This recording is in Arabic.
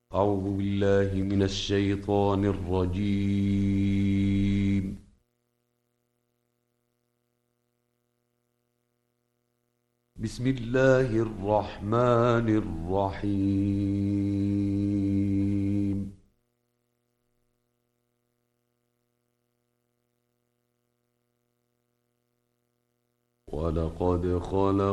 أعوذ بالله من الشيطان الرجيم. بسم الله الرحمن الرحيم. ولقد خلق